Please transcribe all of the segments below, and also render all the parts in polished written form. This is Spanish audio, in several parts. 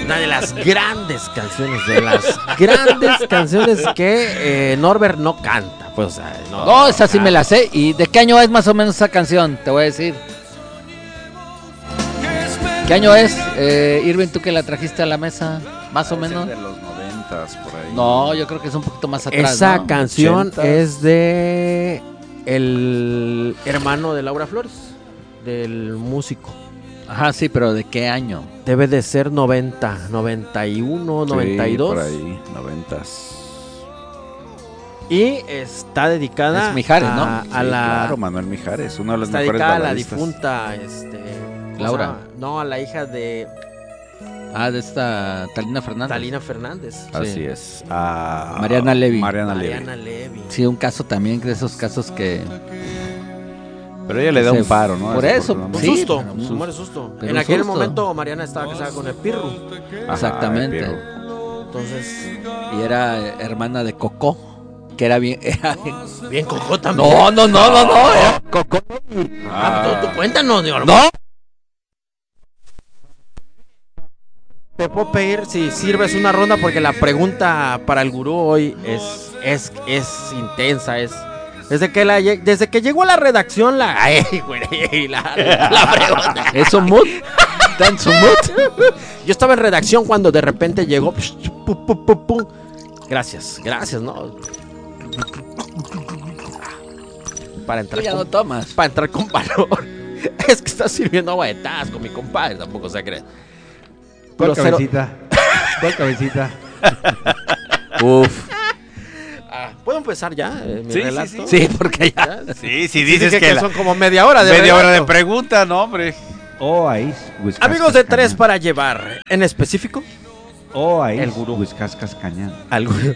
Una de las grandes canciones, que Norbert no canta. Pues, o sea, no, esa sí me la sé. ¿Y de qué año es más o menos esa canción? Te voy a decir. ¿Qué año es? Irving, tú que la trajiste a la mesa, más o menos. De los 90s, por ahí. No, yo creo que es un poquito más atrás. Esa ¿no? canción 80s. es de el hermano de Laura Flores, del músico. Ajá, sí, pero ¿de qué año? Debe de ser 90, 91, 92. Sí, por ahí, 90s. Y está dedicada Es Mijares, ¿no? a Sí, la claro, Manuel Mijares, uno de los está mejores dedicada a la baladistas. difunta ¿cómo Laura. se llama? No, a la hija de Ah, de esta Talina Fernández. Talina Fernández. Así Sí. es. A Mariana Levy. Mariana Levy. Mariana Levy. Sí, un caso también de esos casos que... Pero ella le da Se- un paro, ¿no? por eso, Un Desafortunadamente. sí, susto, pero un su muere susto. pero En un aquel susto. momento Mariana estaba casada con el Pirru. Ajá, Exactamente. el Pirro. Entonces, Y era hermana de Coco, que era bien... bien cojo también. No, era Coco. Tú cuéntanos, digo, No, te puedo pedir si sirves una ronda porque la pregunta para el gurú hoy es intensa, desde que llegó a la redacción la pregunta. es un mood. Está en su mood. Yo estaba en redacción cuando de repente llegó pum. Gracias, ¿no? Para Tú ya no entrar tomas. para entrar con valor. Es que está sirviendo agua de Tabasco con mi compadre, tampoco se cree. ¿Cuál Pero cero- cabecita? ¿Cuál cabecita? Uf. ¿Puedo empezar ya mi Sí, relato? Sí, porque ya... ¿Ya? Sí, Sí, dices dije que son como media hora de media hora de relato. pregunta, no, hombre. O ahí, Amigos de Tres para llevar, en específico, O ahí, el gurú. Whiskas Cañán. al gurú.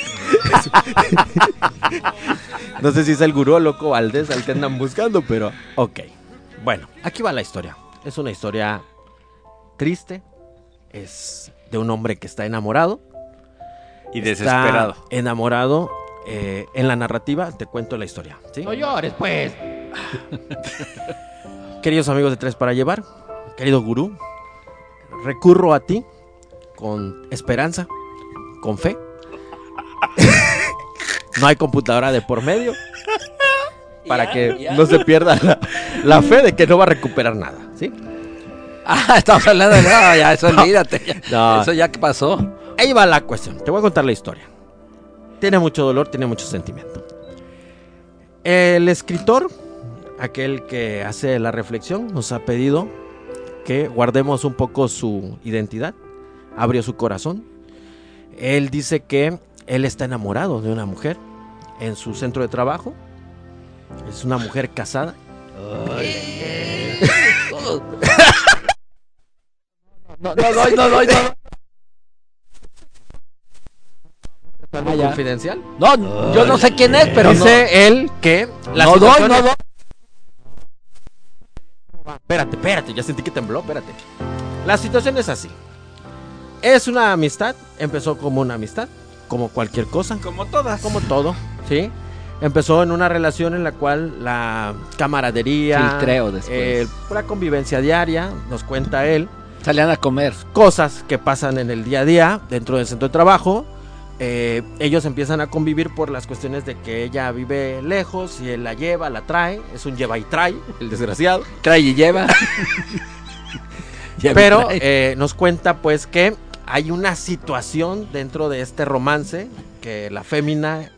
No sé si es el gurú o Loco Valdés, al que andan buscando, pero ok. Bueno, aquí va la historia. Es una historia triste. Es de un hombre que está enamorado. Y Está desesperado. enamorado. En la narrativa te cuento la historia, ¿sí? No llores, pues. Queridos amigos de Tres para llevar, querido gurú, recurro a ti con esperanza, con fe. No hay computadora de por medio para que no se pierda la fe de que no va a recuperar nada, ¿sí? Ah, estamos hablando de... No, ya, eso olvídate. Ya. No. Eso ya que pasó. Ahí va la cuestión, te voy a contar la historia. Tiene mucho dolor, tiene mucho sentimiento. El escritor, aquel que hace la reflexión, nos ha pedido que guardemos un poco su identidad. Abrió su corazón. Él dice que él está enamorado de una mujer en su centro de trabajo. Es una mujer casada. No. Confidencial. No, yo no sé quién es, pero Dice él que la no situación doy. Espérate, ya sentí que tembló, espérate. La situación es así. Es una amistad, empezó como una amistad, como cualquier cosa, Como todas. como todo, ¿sí? Empezó en una relación en la cual la camaradería, Filtreo después. la convivencia diaria, nos cuenta él, Salían a comer. cosas que pasan en el día a día dentro del centro de trabajo. Ellos empiezan a convivir por las cuestiones de que ella vive lejos y él la lleva, la trae, es un lleva y trae, el desgraciado. Trae y lleva. Lleva y Pero trae. nos cuenta pues que hay una situación dentro de este romance que la fémina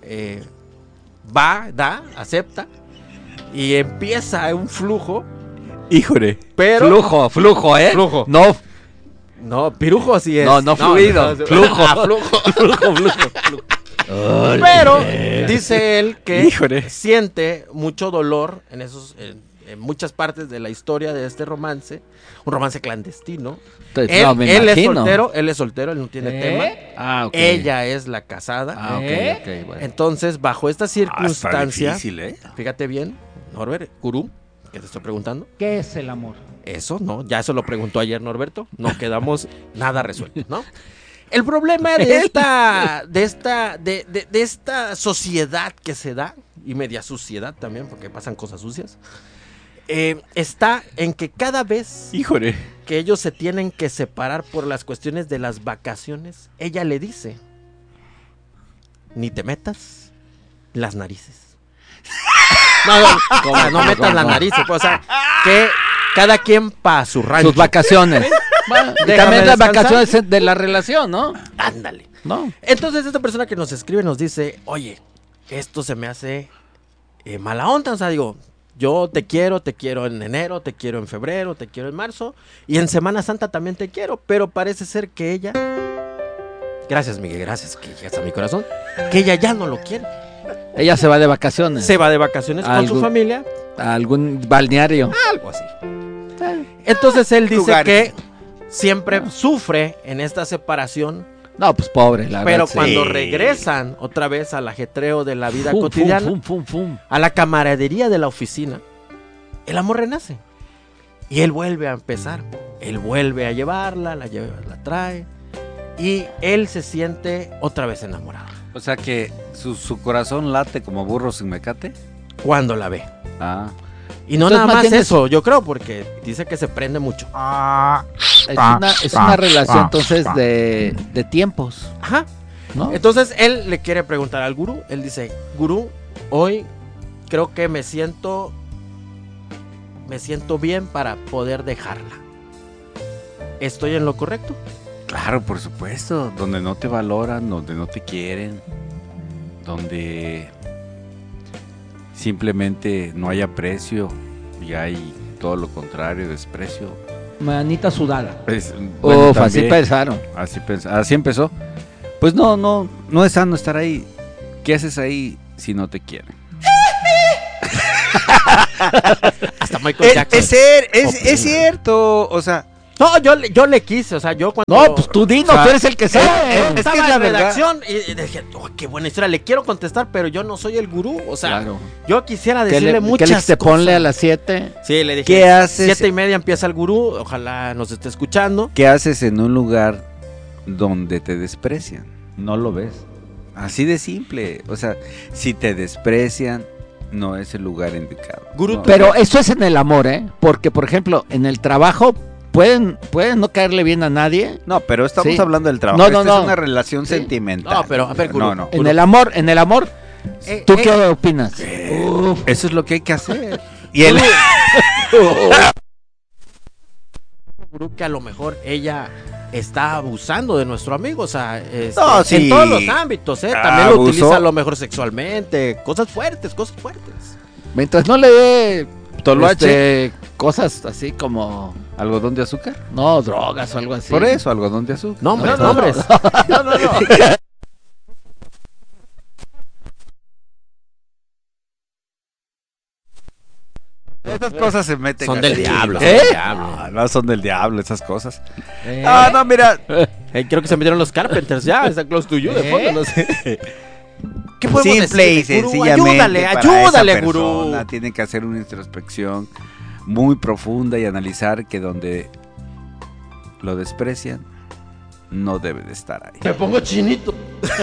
acepta y empieza un flujo, Híjole. pero Flujo, ¿eh? Flujo. No, pirujo sí es. No, fluido. Flujo. Flujo. Pero dice él que Híjole. siente mucho dolor en muchas partes de la historia de este romance, un romance clandestino. Entonces, no, me Él es imagino. soltero, él no tiene tema. Ah, ok. Ella es la casada. Ah, ok, bueno. Entonces, bajo estas Está circunstancias, difícil, fíjate bien, Norbert, gurú, que te estoy preguntando. ¿Qué es el amor? Eso, ¿no? Ya eso lo preguntó ayer Norberto. No quedamos nada resuelto, ¿no? El problema de esta sociedad que se da, y media suciedad también, porque pasan cosas sucias, está en que cada vez Híjole. que ellos se tienen que separar por las cuestiones de las vacaciones, ella le dice, ni te metas las narices. No metas las narices, pues, o sea, que cada quien pa' su rancho. Sus vacaciones. Bueno, y Déjame también las descansar. vacaciones de la relación, ¿no? Ándale. ¿No? Entonces esta persona que nos escribe nos dice, oye, esto se me hace mala onda, o sea, digo, yo te quiero en enero, te quiero en febrero, te quiero en marzo, y en Semana Santa también te quiero, pero parece ser que ella, gracias Miguel, gracias que llegas a mi corazón, que ella ya no lo quiere. Ella se va de vacaciones. Se va de vacaciones con su Algo- familia, A algún balneario. algo así. Entonces él dice Lugares. que siempre sufre en esta separación, No, pues pobre, la pero verdad. cuando sí. regresan otra vez al ajetreo de la vida Fum, cotidiana, fum, fum, fum. a la camaradería de la oficina, el amor renace. Y él vuelve a empezar. Él vuelve a llevarla, la trae. Y él se siente otra vez enamorado. O sea que su corazón late como burro sin mecate. Cuando la ve. Ah. Y no Entonces, nada más mantienes- eso, yo creo, porque dice que se prende mucho. Es una relación entonces de tiempos, Ajá. ¿no? Entonces él le quiere preguntar al gurú. Él dice, gurú, hoy creo que me siento bien para poder dejarla. ¿Estoy en lo correcto? Claro, por supuesto. Donde no te valoran, donde no te quieren, donde simplemente no hay aprecio y hay todo lo contrario, desprecio. Manita sudada. Pues, Uf, así también, pensaron. así empezó. Pues no es sano estar ahí. ¿Qué haces ahí si no te quieren? Hasta Michael Jackson. Es cierto, o sea, No, yo le quise, o sea, yo cuando... No, pues tú dinos, O sea, tú eres el que sabe. Estaba es en la la verdad. redacción y dije, oh, qué buena historia, le quiero contestar, pero yo no soy el gurú, o sea, Claro. yo quisiera ¿Qué decirle le muchas dijiste? cosas. Ponle a las 7. Sí, le dije, ¿Qué haces? 7:30 empieza el gurú, ojalá nos esté escuchando. ¿qué haces en un lugar donde te desprecian? No lo ves. Así de simple. O sea, si te desprecian, no es el lugar indicado. Gurú, No. Pero eso es en el amor, ¿eh? Porque, por ejemplo, en el trabajo pueden no caerle bien a nadie. No, pero estamos Sí. hablando del trabajo. No, Esta no. es una relación Sí. sentimental. No, pero, a ver, gurú. no. En el amor, ¿tú qué opinas? Eso es lo que hay que hacer. Y él gurú que a lo mejor ella está abusando de nuestro amigo, o sea, No, sí. en todos los ámbitos, también lo Abusó. utiliza a lo mejor sexualmente, cosas fuertes. Mientras no le dé Toloache. cosas así como, algodón de azúcar. no, drogas o algo así. Por eso, algodón de azúcar. Nombres, No. nombres. Esas cosas se meten. Son del así, diablo, ¿no? son del diablo. No, son del diablo esas cosas. ¿Eh? Ah, no, mira. Creo que se metieron los Carpenters ya, está close to you de fondo, no sé. ¿Qué podemos Simple y decirle, gurú? sencillamente. Ayúdale, para gurú. esa persona tiene que hacer una introspección muy profunda y analizar que donde lo desprecian, no debe de estar ahí. Me pongo chinito.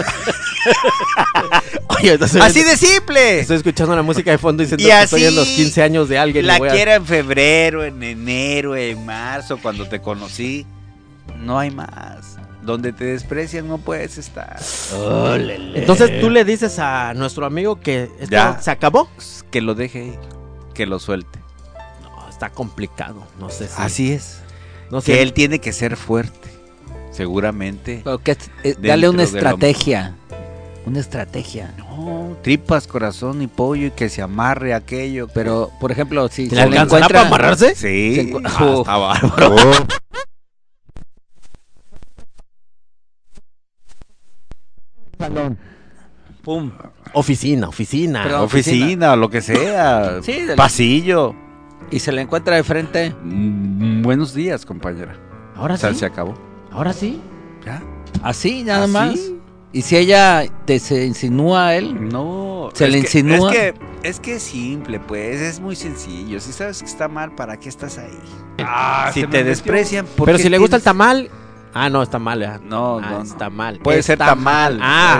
Oye, entonces, ¡Así de simple! estoy escuchando la música de fondo y siento Y que estoy así en los 15 años de alguien. y La voy a- quiera en febrero, en enero, en marzo, cuando te conocí. No hay más. Donde te desprecian no puedes estar. Entonces tú le dices a nuestro amigo que esto Ya. se acabó. Que lo deje ir, que lo suelte. No, está complicado. No sé si. Así es. No sé. Que él tiene que ser fuerte. Seguramente. Pero que Dentro dale una de lo- estrategia. Una estrategia. No, tripas, corazón y pollo y que se amarre aquello. Pero, por ejemplo, si ¿Le se le alcanzará encuentra para amarrarse? Sí. Se encu- Ah, está bárbaro. Pum. Oficina. Pero- Oficina, lo que sea. Sí, de la- Pasillo. Y se le encuentra de frente. Buenos días, compañera. Ahora O sea, sí. se acabó. Ahora sí. ¿Ya? Así, nada ¿Así? más. Y si ella se insinúa a él, No. Se es le que- insinúa. Es que es simple, pues. Es muy sencillo. Si sabes que está mal, ¿para qué estás ahí? Si se te me desprecian, ¿por Pero qué si le gusta el tienes- tamal. Ah, no, está mal. ¿verdad? No, Ah, no, no. está mal. Puede ser Está tamal. Ah,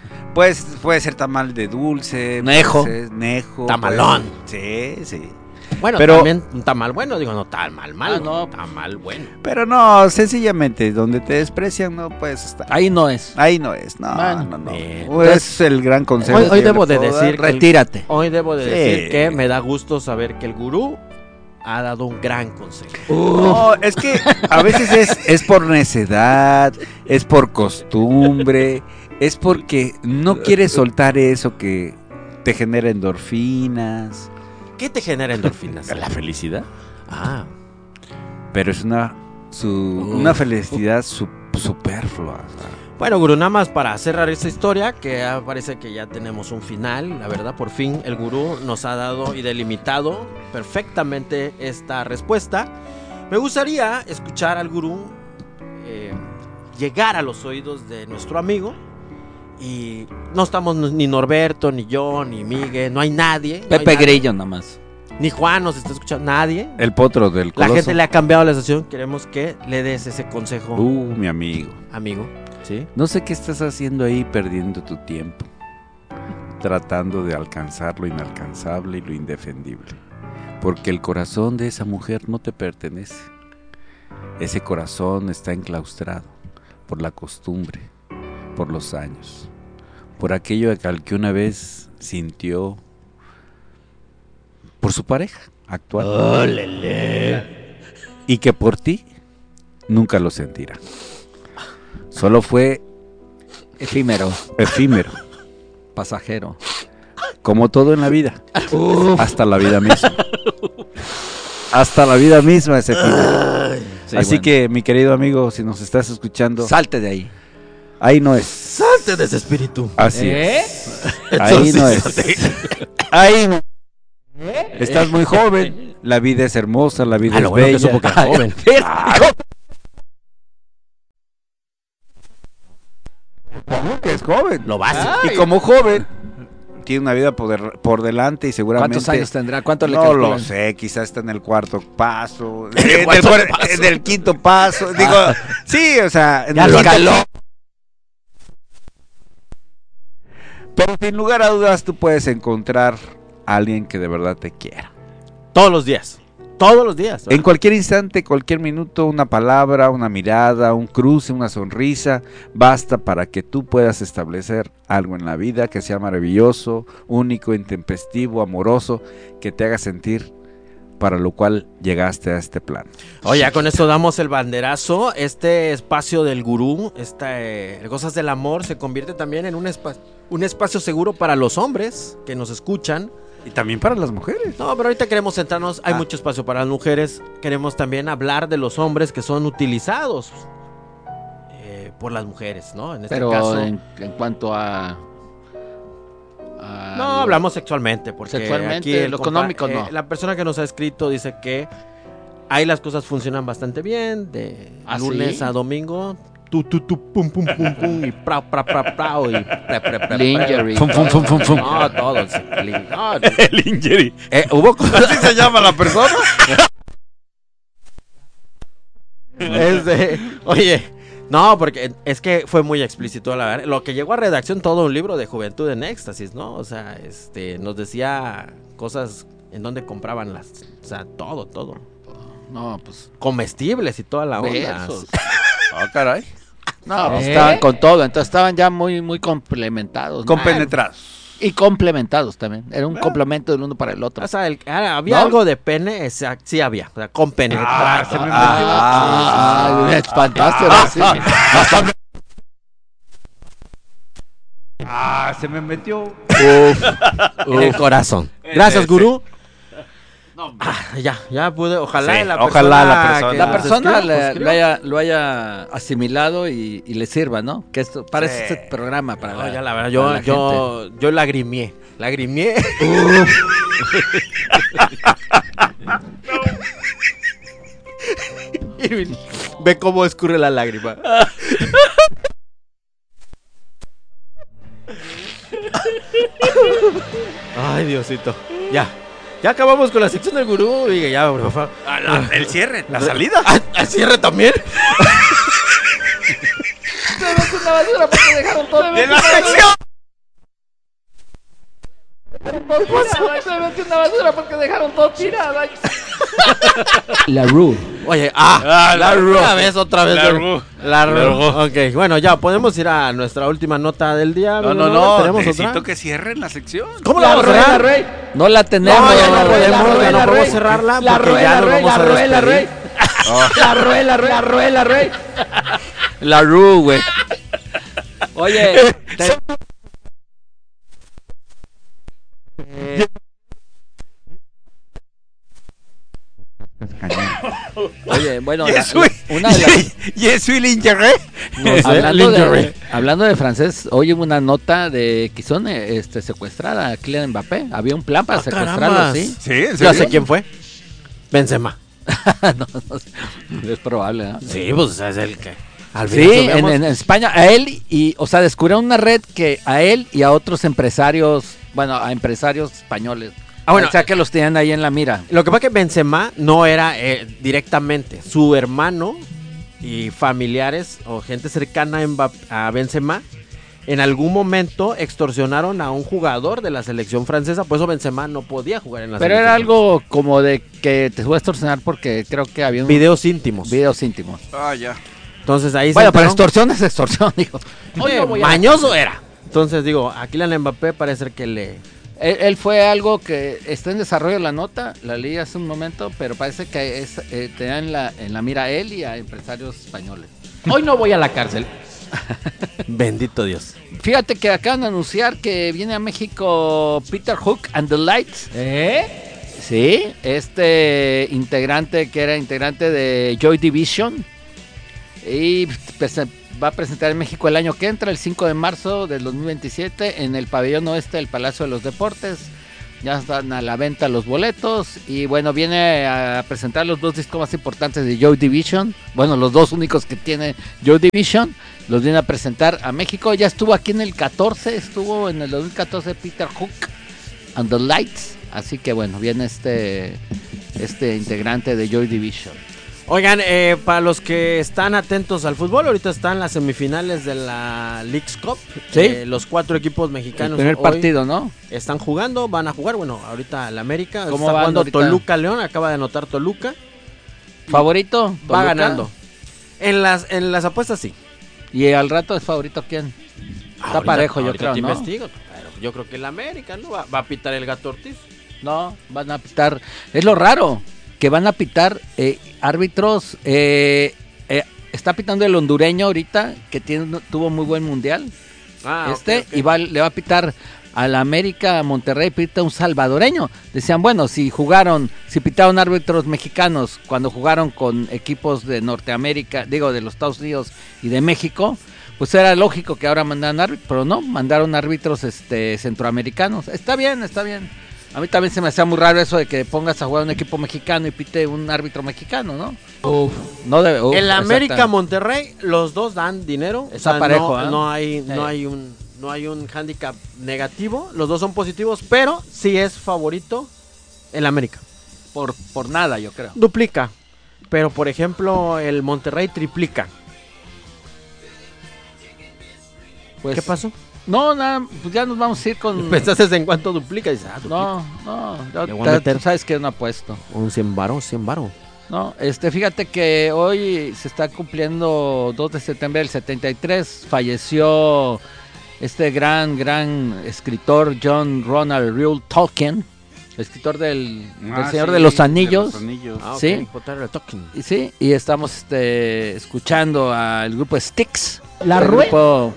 Puede ser tamal de dulce. Nejo. puede ser nejo. Tamalón. Sí, sí. Bueno, Pero- también un tamal bueno, digo, no tamal malo, Ah, no. tamal bueno. Pero no, sencillamente, donde te desprecian no puedes estar. Ahí no es. Ahí no es, no, Bueno, no. bien. Es el gran consejo. Hoy que yo debo le de puedo dar. decir que Retírate. Hoy debo de Sí. decir que me da gusto saber que el gurú ha dado un gran consejo. No, es que a veces es por necedad, es por costumbre, es porque no quieres soltar eso que te genera endorfinas. ¿Qué te genera endorfinas? La felicidad. Ah, Pero es una felicidad superflua. bueno, gurú, nada más para cerrar esta historia, que ya parece que ya tenemos un final, la verdad, por fin el gurú nos ha dado y delimitado perfectamente esta respuesta. Me gustaría escuchar al gurú llegar a los oídos de nuestro amigo, y no estamos ni Norberto, ni yo, ni Miguel, no hay nadie. no hay Pepe nadie, Grillo nomás. Ni Juan nos está escuchando, nadie. El potro del La coloso. gente le ha cambiado la estación, queremos que le des ese consejo, Mi amigo. amigo. ¿Sí? No sé qué estás haciendo ahí perdiendo tu tiempo, tratando de alcanzar lo inalcanzable y lo indefendible, porque el corazón de esa mujer no te pertenece. Ese corazón está enclaustrado por la costumbre, por los años, por aquello al que una vez sintió por su pareja actual. Y que por ti nunca lo sentirá. Solo fue Efímero. efímero, Pasajero. como todo en la vida. Hasta la vida misma. Hasta la vida misma es efímero. Sí, Así bueno. que, mi querido amigo, si nos estás escuchando, Salte de ahí. ahí no es. Salte de ese espíritu. Así ¿Eh? es. Ahí no es. Ahí no. Estás muy joven. La vida es hermosa, la vida Ah, es lo bueno que bella. supo que era joven. Que es joven. Lo básico. Y como joven, tiene una vida por delante y seguramente... ¿Cuántos años tendrá? ¿Cuánto le No calculan? lo sé, quizás está en el cuarto paso, cuarto en el quinto paso. Digo, sí, o sea, en Ya el lo quinto- escaló. Pero sin lugar a dudas tú puedes encontrar a alguien que de verdad te quiera. Todos los días. Todos los días. En cualquier instante, cualquier minuto, una palabra, una mirada, un cruce, una sonrisa, basta para que tú puedas establecer algo en la vida que sea maravilloso, único, intempestivo, amoroso, que te haga sentir para lo cual llegaste a este plan. Oye, ya con eso damos el banderazo. Este espacio del gurú, Cosas del Amor, se convierte también en un espacio seguro para los hombres que nos escuchan. Y también para las mujeres. No, pero ahorita queremos centrarnos, hay mucho espacio para las mujeres. Queremos también hablar de los hombres que son utilizados por las mujeres, ¿no? En este Pero caso. en cuanto a No, hablamos sexualmente, porque Sexualmente, aquí el lo compa- económico no. La persona que nos ha escrito dice que ahí las cosas funcionan bastante bien, de ¿Ah, lunes sí? a domingo, pum, pum, pum, y prau, y Lingerie. Fum, fum, fum, fum, fum. No, todos. No, El injury. hubo cosas. ¿Así se llama la persona? Oye, no, porque es que fue muy explícito, la verdad. Lo que llegó a redacción, todo un libro de Juventud en Éxtasis, ¿no? O sea, nos decía cosas en donde compraban o sea, todo. No, pues. Comestibles y toda la onda. Besos. Ah, caray. No, pues estaban con todo. Entonces estaban ya muy complementados. ¿no? Compenetrados. Y complementados también. Era un complemento del uno para el otro. O sea, había ¿No? algo de pene, sí había. O sea, con penetrar. se me Me espantaste ahora sí. Se me metió. En el corazón. Gracias, gurú. Ya pude. Ojalá Sí, la persona. ojalá la persona. que La nos persona escriba, lo haya asimilado y le sirva, ¿no? Que esto para Sí. este programa para No, ya la para verdad, la yo lagrimié. Irving, ve cómo escurre la lágrima. Ay, Diosito. Ya acabamos con la sección del gurú. Y ya, por favor. El cierre, la salida. ¿Al cierre también? De la sección. todo tirado. Ay, se metió una basura porque dejaron todo tirado. Ay. La Rue. Oye, La Rue. otra vez. La Rue. La Rue. La Rue. Ok, bueno, ya podemos ir a nuestra última nota del día. No, ¿Tenemos necesito otra? que cierren la sección. ¿Cómo la vamos a cerrar? Rey. No la tenemos. No, ya no Rey, podemos, la ya no Rey, podemos cerrarla La porque Rue, ya la nos Rey, vamos la a Rue, la despedir. Rey. La Rue, la Rue, la Rue, la Rey. La Rue, güey. Oye, oye, bueno, una de las... ¿Y soy lingeré? No sé, Hablando lingerie. hablando de francés, hoy hubo una nota de que son secuestrada a Kylian Mbappé. Había un plan para secuestrarlo, carambas. ¿sí? Sí, ¿en Ya serio? sé quién fue. Benzema. No, es probable, ¿no? Sí, pues es el que. Al Sí, final sabemos- en España, a él descubrieron una red que a él y a otros empresarios, bueno, a empresarios españoles. Ah, bueno, O sea que los tenían ahí en la mira. Lo que pasa es que Benzema no era directamente. Su hermano y familiares o gente cercana a Benzema en algún momento extorsionaron a un jugador de la selección francesa. Por eso Benzema no podía jugar en la Pero selección. era algo como de que te voy a extorsionar porque creo que había un Videos íntimos. videos íntimos. Ah, ya. Entonces ahí Bueno, pero enteraron- extorsión es extorsión, digo. Oye, mañoso era. Entonces digo, a Kylian Mbappé parece que le... Él fue algo que está en desarrollo la nota, la leí hace un momento, pero parece que tenían en la mira a él y a empresarios españoles. Hoy no voy a la cárcel. Bendito Dios. Fíjate que acaban de anunciar que viene a México Peter Hook and the Lights. Sí, integrante que era integrante de Joy Division. Y va a presentar en México el año que entra, el 5 de marzo del 2027, en el pabellón oeste del Palacio de los Deportes. Ya están a la venta los boletos. Y bueno, viene a presentar los dos discos más importantes de Joy Division. Bueno, los dos únicos que tiene Joy Division. Los viene a presentar a México. Ya estuvo aquí en el 14, estuvo en el 2014 Peter Hook and the Lights. Así que bueno, viene este integrante de Joy Division. Oigan, para los que están atentos al fútbol, ahorita están las semifinales de la Leagues Cup. Sí. Los 4 equipos El mexicanos primer hoy partido, ¿no? están jugando, van a jugar. Bueno, ahorita el América ¿Cómo está van jugando ahorita? Toluca-León, acaba de anotar Toluca. ¿Favorito? Va Toluca. ganando. En las apuestas sí. ¿Y al rato es favorito quién? Está Ahorita- parejo, yo ahorita creo, te ¿no? investigo, pero yo creo que el América, ¿no? Va a pitar el Gato Ortiz. No, van a pitar. Es lo raro, que van a pitar árbitros. Está pitando el hondureño ahorita, que tuvo muy buen mundial. Ok. Y le va a pitar a la América, a Monterrey, pita un salvadoreño. Decían, bueno, si pitaron árbitros mexicanos cuando jugaron con equipos de Norteamérica, digo, de los Estados Unidos y de México, pues era lógico que ahora mandaran árbitros, pero no, mandaron árbitros centroamericanos. Está bien. A mí también se me hacía muy raro eso de que pongas a jugar un equipo mexicano y pite un árbitro mexicano, ¿no? No debe. El América exacto. Monterrey, los dos dan dinero. Está parejo, no hay un hándicap negativo. Los dos son positivos, pero sí es favorito el América. Por nada, yo creo. Duplica. Pero por ejemplo, el Monterrey triplica. Pues, ¿Qué pasó? No, nada, pues ya nos vamos a ir con. ¿Pensaste en cuánto duplica? Y dices, duplica. No, Le voy a meter. tú sabes que no apuesto. Un 100 varo. No, fíjate que hoy se está cumpliendo 2 de septiembre del 73, falleció este gran escritor John Ronald Reuel Tolkien, escritor del Señor de los Anillos. Sí. J.R. Tolkien. Y sí, y estamos escuchando al grupo Styx, La el Rue. grupo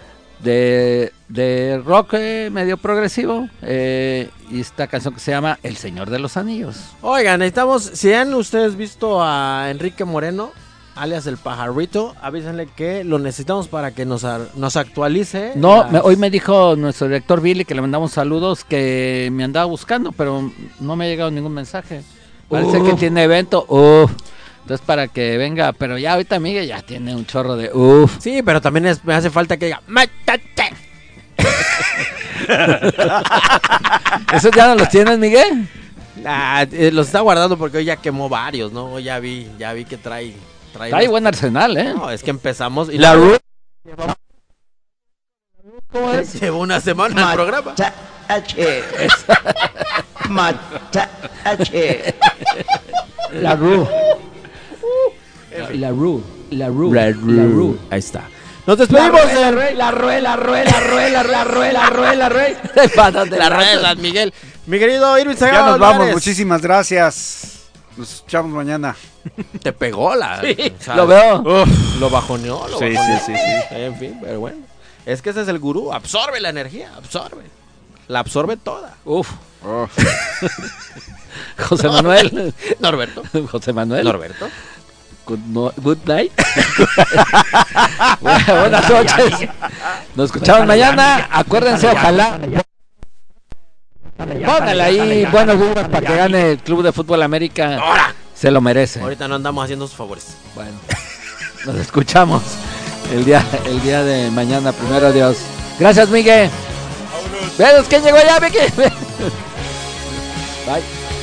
de rock medio progresivo, y esta canción que se llama El Señor de los Anillos. Oigan, si han ustedes visto a Enrique Moreno, alias el Pajarito, avísenle que lo necesitamos para que nos actualice. No, hoy me dijo nuestro director Billy, que le mandamos saludos, que me andaba buscando, pero no me ha llegado ningún mensaje. Parece que tiene evento. Entonces para que venga, pero ya ahorita Miguel ya tiene un chorro de Sí, pero también me hace falta que diga ¡mátate! ¿Esos ya no los tienes, Miguel? Los está guardando porque hoy ya quemó varios, ¿no? Hoy ya vi que trae Trae buen arsenal, ¿eh? No, es que empezamos y La Rue. ¿Cómo es? Llevo una semana el programa. La Ru. La Ru. La Ru. La Ru. Ahí está. Nos despedimos La de la rueda, la rueda. la red San Miguel. Mi querido Irving Ya Sagado nos vamos, Olivares. muchísimas gracias. Nos escuchamos mañana. Te pegó la. o sea, Lo veo. Lo bajoneó, lo Sí, bajoneó. sí. En fin, pero bueno. Es que ese es el gurú. Absorbe la energía, absorbe. La absorbe toda. Uf. Oh. José Manuel. Norberto. José Manuel. Norberto. Good night. Buenas noches. Nos escuchamos mañana. Acuérdense, ojalá. Póngale ahí buenos números para que gane el Club de Fútbol América. Se lo merece. Ahorita no andamos haciendo sus favores. Bueno, nos escuchamos el día de mañana. Primero Dios. Gracias, Miguel. ¿Ves quién llegó ya, Miguel? Bye.